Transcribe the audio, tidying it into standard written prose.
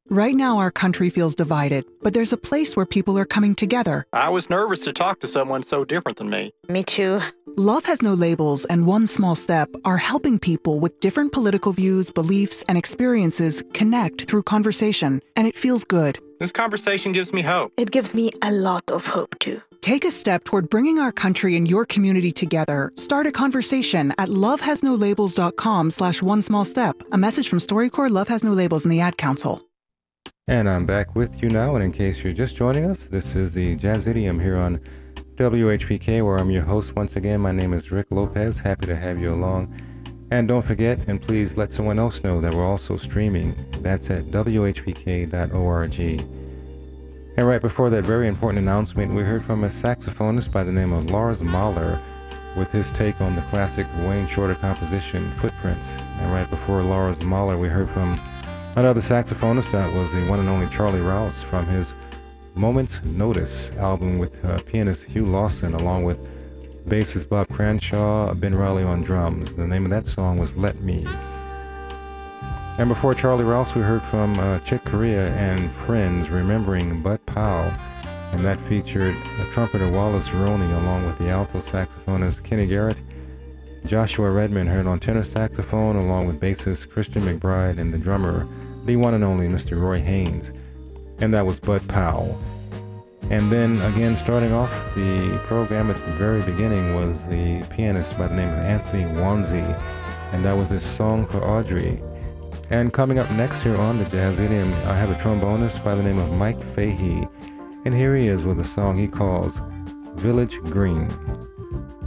Right now, our country feels divided, but there's a place where people are coming together. I was nervous to talk to someone so different than me. Me too. Love Has No Labels and One Small Step are helping people with different political views, beliefs, and experiences connect through conversation, and it feels good. This conversation gives me hope. It gives me a lot of hope too. Take a step toward bringing our country and your community together. Start a conversation at lovehasnolabels.com/onesmallstep. A message from StoryCorps, Love Has No Labels, and the Ad Council. And I'm back with you now, and in case you're just joining us, this is the Jazzidium here on WHPK, where I'm your host once again. My name is Rick Lopez. Happy to have you along. And don't forget, and please let someone else know that we're also streaming. That's at WHPK.org. And right before that very important announcement, we heard from a saxophonist by the name of Lars Mahler with his take on the classic Wayne Shorter composition, Footprints. And right before Lars Mahler, we heard from another saxophonist. That was the one and only Charlie Rouse from his Moment's Notice album with pianist Hugh Lawson, along with bassist Bob Cranshaw, Ben Riley on drums. The name of that song was Let Me. And before Charlie Rouse, we heard from Chick Corea and Friends, Remembering Bud Powell, and that featured trumpeter Wallace Roney along with the alto saxophonist Kenny Garrett. Joshua Redman heard on tenor saxophone along with bassist Christian McBride and the drummer, the one and only Mr. Roy Haynes. And that was Bud Powell. And then again, starting off the program at the very beginning was the pianist by the name of Anthony Wanzi, and that was his Song for Audrey. And coming up next here on the Jazzidium, I have a trombonist by the name of Mike Fahey, and here he is with a song he calls Village Green.